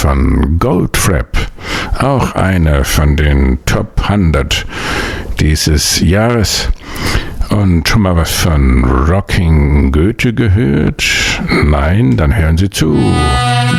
von Goldfrapp, auch eine von den Top 100 dieses Jahres. Und schon mal was von Rocking Goethe gehört? Nein, dann hören Sie zu.